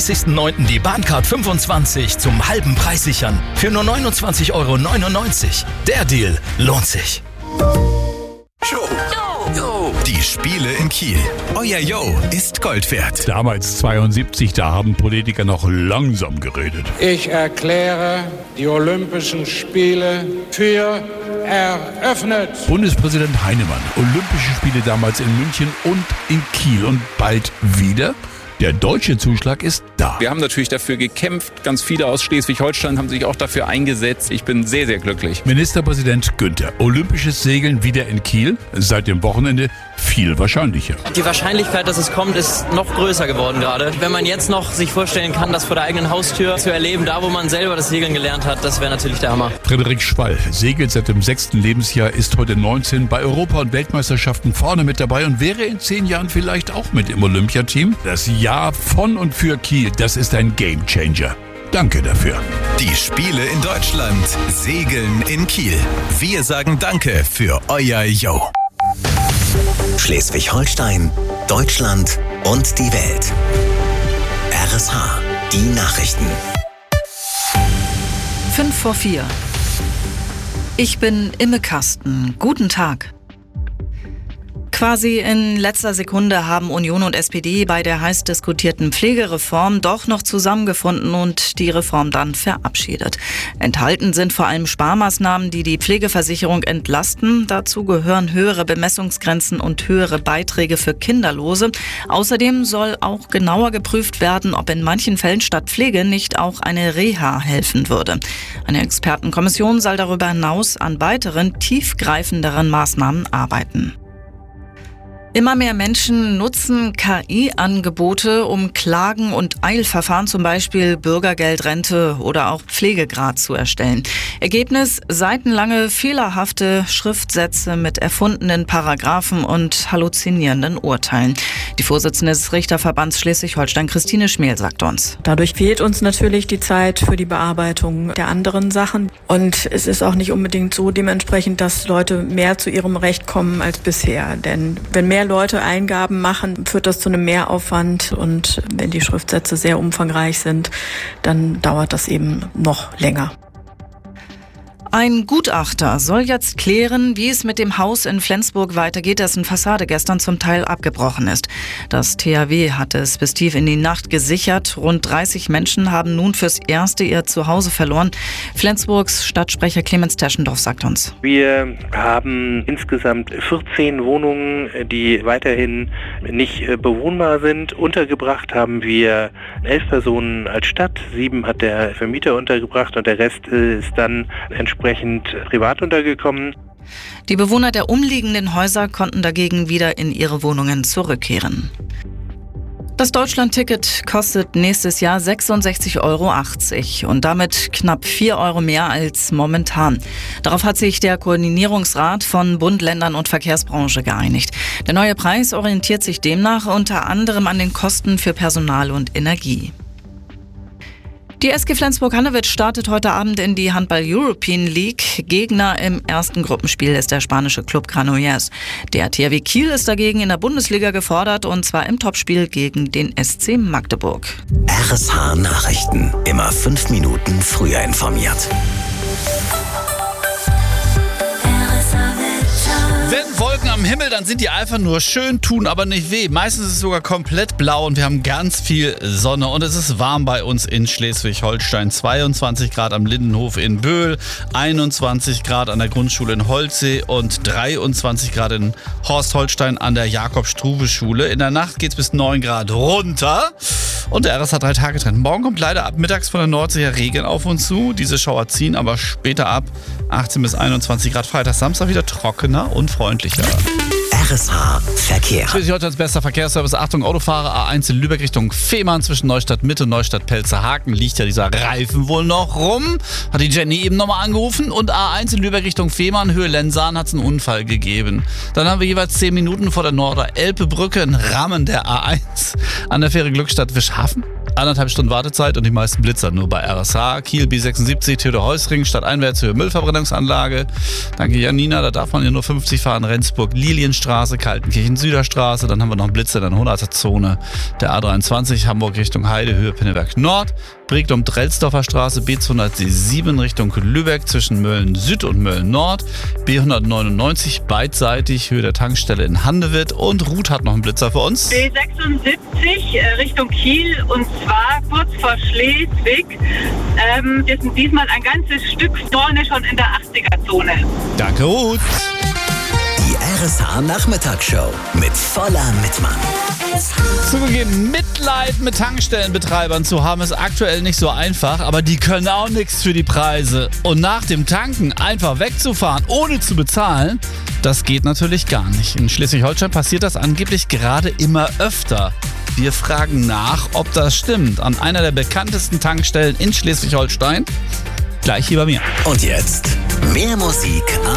31.09. die Bahncard 25 zum halben Preis sichern. Für nur 29,99 €. Der Deal lohnt sich. Die Spiele in Kiel. Euer Yo ist Gold wert. Damals 72, da haben Politiker noch langsam geredet. Ich erkläre die Olympischen Spiele für eröffnet. Bundespräsident Heinemann, Olympische Spiele damals in München und in Kiel und bald wieder. Der deutsche Zuschlag ist da. Wir haben natürlich dafür gekämpft. Ganz viele aus Schleswig-Holstein haben sich auch dafür eingesetzt. Ich bin sehr, sehr glücklich. Ministerpräsident Günther, olympisches Segeln wieder in Kiel. Seit dem Wochenende viel wahrscheinlicher. Die Wahrscheinlichkeit, dass es kommt, ist noch größer geworden gerade. Wenn man jetzt noch sich vorstellen kann, das vor der eigenen Haustür zu erleben, da wo man selber das Segeln gelernt hat, das wäre natürlich der Hammer. Frederik Schwall segelt seit dem 6. Lebensjahr, ist heute 19, bei Europa- und Weltmeisterschaften vorne mit dabei und wäre in 10 Jahren vielleicht auch mit im Olympiateam. Das Jahr von und für Kiel, das ist ein Gamechanger. Danke dafür. Die Spiele in Deutschland. Segeln in Kiel. Wir sagen Danke für euer Yo. Schleswig-Holstein, Deutschland und die Welt. RSH, die Nachrichten. 5:04. Ich bin Imme Kasten. Guten Tag. Quasi in letzter Sekunde haben Union und SPD bei der heiß diskutierten Pflegereform doch noch zusammengefunden und die Reform dann verabschiedet. Enthalten sind vor allem Sparmaßnahmen, die die Pflegeversicherung entlasten. Dazu gehören höhere Bemessungsgrenzen und höhere Beiträge für Kinderlose. Außerdem soll auch genauer geprüft werden, ob in manchen Fällen statt Pflege nicht auch eine Reha helfen würde. Eine Expertenkommission soll darüber hinaus an weiteren, tiefgreifenderen Maßnahmen arbeiten. Immer mehr Menschen nutzen KI-Angebote, um Klagen und Eilverfahren, zum Beispiel Bürgergeld, Rente oder auch Pflegegrad zu erstellen. Ergebnis: seitenlange, fehlerhafte Schriftsätze mit erfundenen Paragraphen und halluzinierenden Urteilen. Die Vorsitzende des Richterverbands Schleswig-Holstein, Christine Schmel, sagt uns: Dadurch fehlt uns natürlich die Zeit für die Bearbeitung der anderen Sachen. Und es ist auch nicht unbedingt so dementsprechend, dass Leute mehr zu ihrem Recht kommen als bisher. Denn wenn mehr Leute Eingaben machen, führt das zu einem Mehraufwand. Und wenn die Schriftsätze sehr umfangreich sind, dann dauert das eben noch länger. Ein Gutachter soll jetzt klären, wie es mit dem Haus in Flensburg weitergeht, dessen Fassade gestern zum Teil abgebrochen ist. Das THW hat es bis tief in die Nacht gesichert. Rund 30 Menschen haben nun fürs Erste ihr Zuhause verloren. Flensburgs Stadtsprecher Clemens Teschendorf sagt uns: Wir haben insgesamt 14 Wohnungen, die weiterhin nicht bewohnbar sind. Untergebracht haben wir 11 Personen als Stadt, 7 hat der Vermieter untergebracht und der Rest ist dann entsprechend privat untergekommen. Die Bewohner der umliegenden Häuser konnten dagegen wieder in ihre Wohnungen zurückkehren. Das Deutschland-Ticket kostet nächstes Jahr 66,80 € und damit knapp 4 € mehr als momentan. Darauf hat sich der Koordinierungsrat von Bund, Ländern und Verkehrsbranche geeinigt. Der neue Preis orientiert sich demnach unter anderem an den Kosten für Personal und Energie. Die SG Flensburg-Handewitt startet heute Abend in die Handball-European League. Gegner im ersten Gruppenspiel ist der spanische Club Granollers. Der THW Kiel ist dagegen in der Bundesliga gefordert, und zwar im Topspiel gegen den SC Magdeburg. RSH Nachrichten. Immer 5 Minuten früher informiert. Wenn Wolken am Himmel, dann sind die einfach nur schön, tun aber nicht weh. Meistens ist es sogar komplett blau und wir haben ganz viel Sonne und es ist warm bei uns in Schleswig-Holstein. 22 Grad am Lindenhof in Böhl, 21 Grad an der Grundschule in Holzsee und 23 Grad in Horst-Holstein an der Jakob-Struve-Schule. In der Nacht geht es bis 9 Grad runter und der RSH 3-Tage-Trend. Morgen kommt leider ab mittags von der Nordsee her Regen auf uns zu. Diese Schauer ziehen aber später ab. 18 bis 21 Grad Freitag, Samstag wieder trockener und freundlicher. RSH Verkehr. Schleswig-Holsteins bester Verkehrsservice. Achtung, Autofahrer, A1 in Lübeck Richtung Fehmarn zwischen Neustadt Mitte und Neustadt Pelzerhaken. Liegt ja dieser Reifen wohl noch rum. Hat die Jenny eben nochmal angerufen. Und A1 in Lübeck Richtung Fehmarn, Höhe Lensahn, hat es einen Unfall gegeben. Dann haben wir jeweils 10 Minuten vor der Norder-Elbe-Brücke ein Rammen der A1 an der Fähre Glückstadt-Wischhafen. 1,5 Stunden Wartezeit und die meisten Blitzer nur bei RSH, Kiel B76, Theodor-Heuss-Ring, Stadteinwärtshöhe, Müllverbrennungsanlage. Danke Janina, da darf man ja nur 50 fahren. Rendsburg, Lilienstraße, Kaltenkirchen-Süderstraße. Dann haben wir noch einen Blitzer in der 100er-Zone der A23, Hamburg Richtung Heidehöhe, Pinneberg Nord. Briegdom-Drelsdorfer Straße, B207 Richtung Lübeck zwischen Mölln Süd und Mölln Nord. B199 beidseitig, Höhe der Tankstelle in Handewitt. Und Ruth hat noch einen Blitzer für uns. B76 Richtung Kiel und zwar kurz vor Schleswig. Wir sind diesmal ein ganzes Stück vorne schon in der 80er-Zone. Danke, Ruth. Die RSH Nachmittagsshow mit voller Mitmann. Zugegeben, Mitleid mit Tankstellenbetreibern zu haben ist aktuell nicht so einfach, aber die können auch nichts für die Preise. Und nach dem Tanken einfach wegzufahren, ohne zu bezahlen, das geht natürlich gar nicht. In Schleswig-Holstein passiert das angeblich gerade immer öfter. Wir fragen nach, ob das stimmt, an einer der bekanntesten Tankstellen in Schleswig-Holstein. Gleich hier bei mir. Und jetzt mehr Musik am